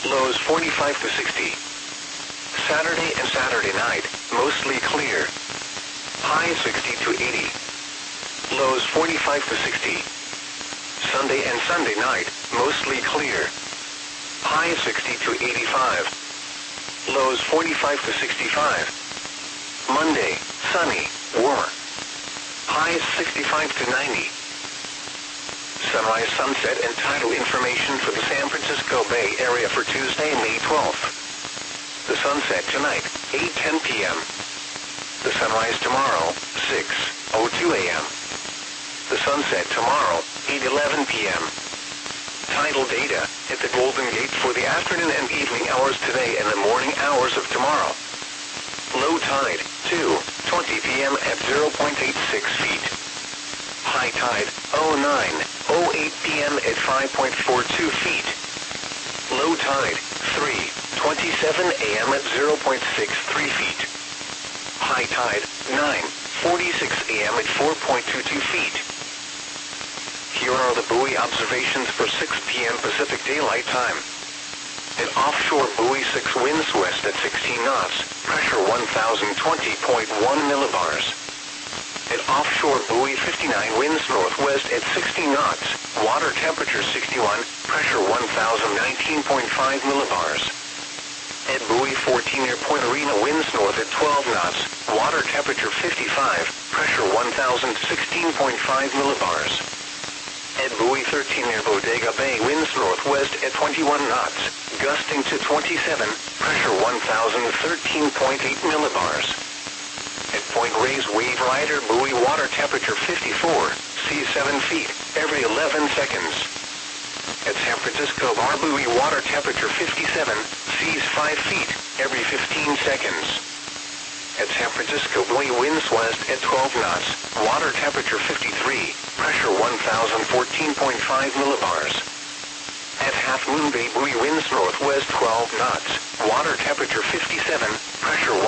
Lows 45 to 60. Saturday and Saturday night, mostly clear. Highs 60 to 80. Lows 45 to 60. Sunday and Sunday night, mostly clear. Highs 60 to 85. Lows 45 to 65. Monday, sunny, warmer. Highs 65 to 90. Sunrise, sunset, and tidal information for the San Francisco Bay Area for Tuesday, May 12th. The sunset tonight, 8:10 p.m. The sunrise tomorrow, 6:02 a.m. The sunset tomorrow, 8:11 p.m. Tidal data at the Golden Gate for the afternoon and evening hours today and the morning hours of tomorrow. Low tide, 2:20 p.m. at 0.86 feet. High tide, 09:08 p.m. at 5.42 feet. Low tide, 3:27 a.m. at 0.63 feet. High tide, 9:46 a.m. at 4.22 feet. Here are the buoy observations for 6 p.m. Pacific Daylight Time. An offshore buoy 6 winds west at 16 knots, pressure 1020.1 millibars. An offshore buoy 59 winds northwest at 16 knots, water temperature 61, pressure 1019.5 millibars. At buoy 14 near Point Arena winds north at 12 knots, water temperature 55, pressure 1016.5 millibars. At buoy 13 near Bodega Bay winds northwest at 21 knots, gusting to 27, pressure 1013.8 millibars. At Point Reyes Wave Rider buoy water temperature 54, seas 7 feet, every 11 seconds. At San Francisco Bar buoy water temperature 57, seas 5 feet, every 15 seconds. At San Francisco buoy winds west at 12 knots, water temperature 53, pressure 1014.5 millibars. At Half Moon Bay buoy winds northwest 12 knots, water temperature 57, pressure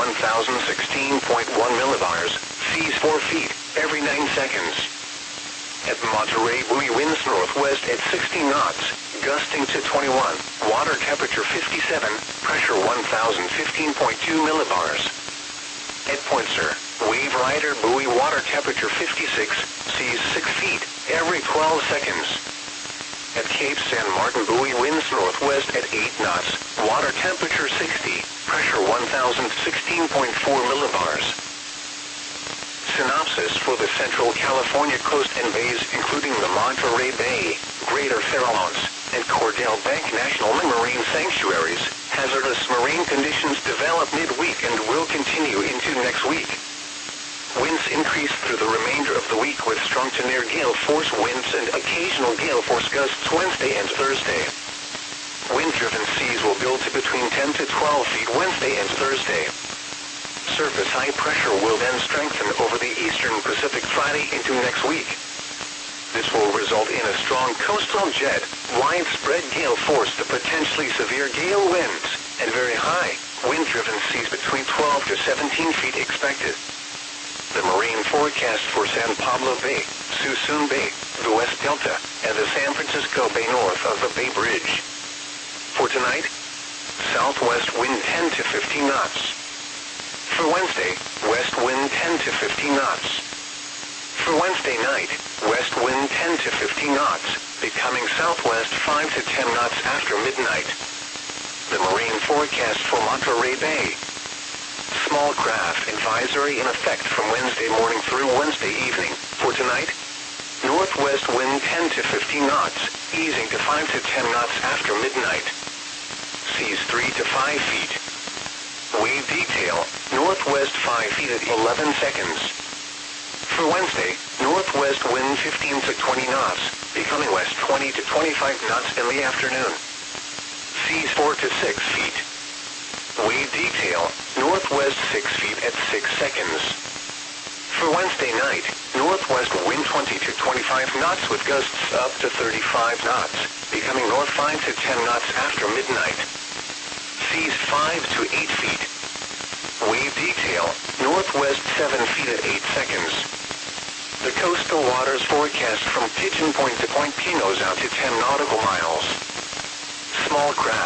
1016.1 millibars, seas 4 feet, every 9 seconds. At Monterey buoy winds northwest at 60 knots, gusting to 21, water temperature 57, pressure 1015.2 millibars. At Point Sur, Wave Rider buoy water temperature 56, seas 6 feet, every 12 seconds. At Cape San Martin buoy winds northwest at 8 knots, water temperature 60, pressure 1016.4 millibars. Synopsis for the Central California coast and bays including the Monterey Bay, Greater Farallones, and Cordell Bank National Marine Sanctuaries. Hazardous marine conditions develop midweek and will continue into next week. Winds increase through the remainder of the week with strong to near gale force winds and occasional gale force gusts Wednesday and Thursday. Wind-driven seas will build to between 10 to 12 feet Wednesday and Thursday. Surface high pressure will then strengthen over the eastern Pacific Friday into next week. This will result in a strong coastal jet, widespread gale force to potentially severe gale winds, and very high, wind-driven seas between 12 to 17 feet expected. The marine forecast for San Pablo Bay, Suisun Bay, the West Delta, and the San Francisco Bay north of the Bay Bridge. For tonight, southwest wind 10 to 15 knots. For Wednesday, west wind 10 to 15 knots. For Wednesday night, west wind 10 to 15 knots, becoming southwest 5 to 10 knots after midnight. The marine forecast for Monterey Bay. Small craft advisory in effect from Wednesday morning through Wednesday evening. For tonight, northwest wind 10 to 15 knots, easing to 5 to 10 knots after midnight. Seas 3 to 5 feet. Wave detail, northwest 5 feet at 11 seconds. For Wednesday, northwest wind 15 to 20 knots, becoming west 20 to 25 knots in the afternoon. Seas 4 to 6 feet. Wave detail, northwest 6 feet at 6 seconds. For Wednesday night, northwest wind 20 to 25 knots with gusts up to 35 knots, becoming north 5 to 10 knots after midnight. Seas 5 to 8 feet. Wave detail, northwest 7 feet at 8 seconds. The coastal waters forecast from Pigeon Point to Point Pinos out to 10 nautical miles. Small craft